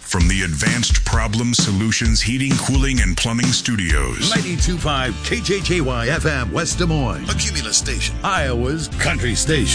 from the Advanced Problem Solutions Heating, Cooling, and Plumbing Studios. 92.5 KJJY FM West Des Moines. A Cumulus station. Iowa's country station.